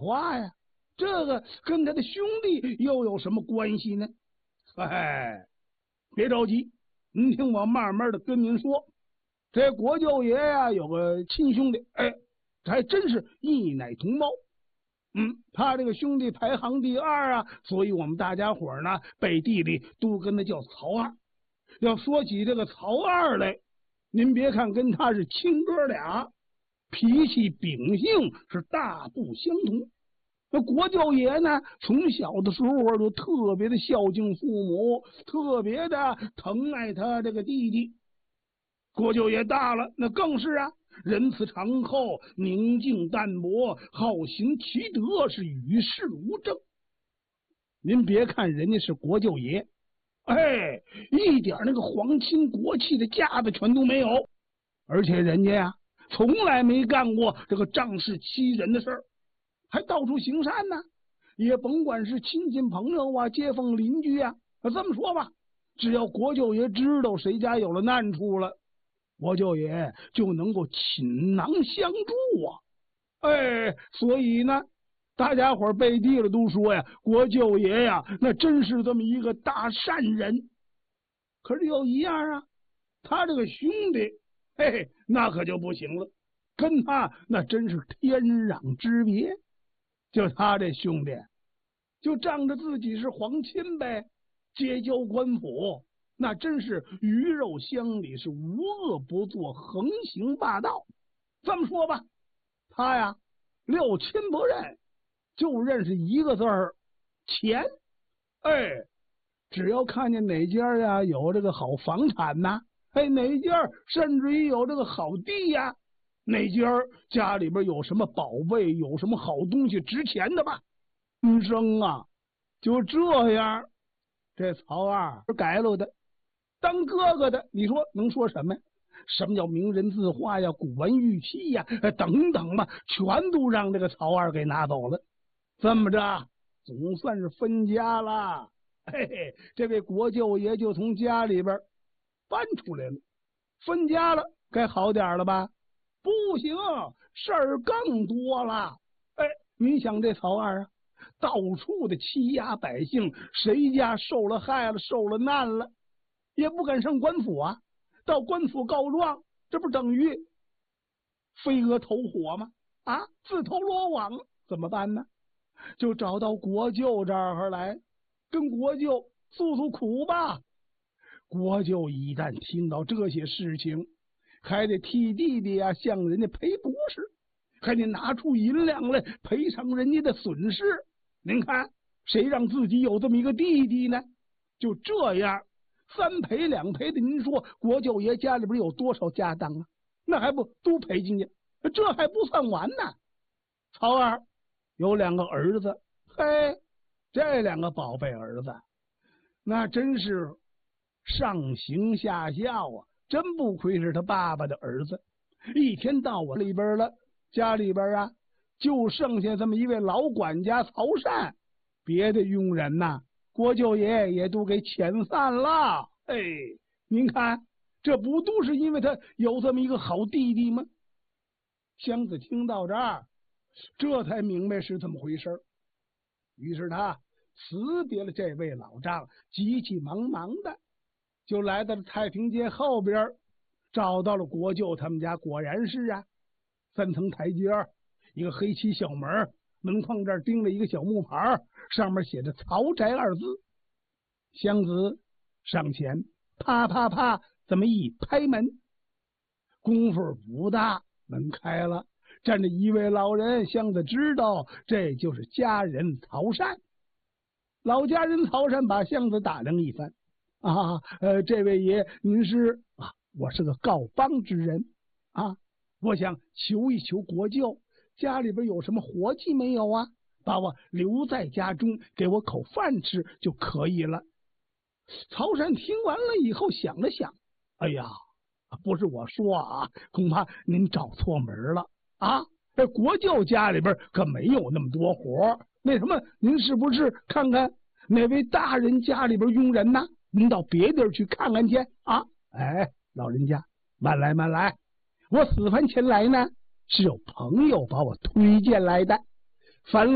话呀，这个跟他的兄弟又有什么关系呢？哎，别着急，您听我慢慢的跟您说。这国舅爷呀，有个亲兄弟，哎，这还真是一奶同胞。他这个兄弟排行第二啊，所以我们大家伙呢，背地里都跟他叫曹二。要说起这个曹二来，您别看跟他是亲哥俩，脾气秉性是大不相同。那国舅爷呢，从小的时候就特别的孝敬父母，特别的疼爱他这个弟弟。国舅爷大了，那更是啊，仁慈长厚，宁静淡泊，好行其德，是与世无争。您别看人家是国舅爷，哎，一点那个皇亲国戚的架子全都没有，而且人家呀，从来没干过这个仗势欺人的事儿，还到处行善呢。也甭管是亲戚朋友啊，街坊邻居啊，这么说吧，只要国舅爷知道谁家有了难处了，国舅爷就能够倾囊相助啊！哎，所以呢，大家伙背地了都说呀，国舅爷呀，那真是这么一个大善人。可是有一样啊，他这个兄弟，嘿嘿，那可就不行了，跟他那真是天壤之别。就他这兄弟，就仗着自己是皇亲呗，结交官府。那真是鱼肉乡里，是无恶不作，横行霸道。这么说吧，他呀六亲不认，就认识一个字儿钱。哎，只要看见哪家呀有这个好房产呐，哎，哪家甚至于有这个好地呀，哪家家里边有什么宝贝，有什么好东西值钱的吧，生啊，就这样，这曹二改了的。当哥哥的，你说能说什么呀？什么叫名人字画呀、古玩玉器呀，等等吧，全都让这个曹二给拿走了。这么着，总算是分家了。嘿嘿，这位国舅爷就从家里边搬出来了。分家了，该好点了吧？不行，事儿更多了。哎，你想这曹二啊，到处的欺压百姓，谁家受了害了、受了难了，也不敢上官府啊，到官府告状，这不等于飞蛾投火吗？啊，自投罗网，怎么办呢？就找到国舅这儿来，跟国舅诉诉苦吧。国舅一旦听到这些事情，还得替弟弟啊向人家赔不是，还得拿出银两来赔偿人家的损失。您看，谁让自己有这么一个弟弟呢？就这样。三赔两赔的，您说国舅爷家里边有多少家当啊？那还不都赔进去？这还不算完呢。曹二有两个儿子，嘿，这两个宝贝儿子，那真是上行下效啊！真不愧是他爸爸的儿子。一天到晚里边了，家里边啊，就剩下这么一位老管家曹善，别的佣人呐，国舅爷也都给遣散了。哎，您看，这不都是因为他有这么一个好弟弟吗？湘子听到这儿，这才明白是怎么回事。于是他辞别了这位老丈，急急忙忙的就来到了太平街后边，找到了国舅他们家。果然是啊，三层台阶，一个黑漆小门，门框这儿钉了一个小木牌，上面写着曹宅二字。湘子上前啪啪啪这么一拍门，功夫不大，门开了，站着一位老人。湘子知道这就是家人曹善。老家人曹善把湘子打量一番，这位爷您是啊？我是个告邦之人啊，我想求一求国舅，家里边有什么活计没有啊？把我留在家中，给我口饭吃就可以了。曹善听完了以后想了想，哎呀，不是我说啊，恐怕您找错门了啊！这国舅家里边可没有那么多活，那什么，您是不是看看哪位大人家里边佣人呢？您到别地儿去看看去啊！哎，老人家，慢来慢来，我此番前来呢，是有朋友把我推荐来的。凡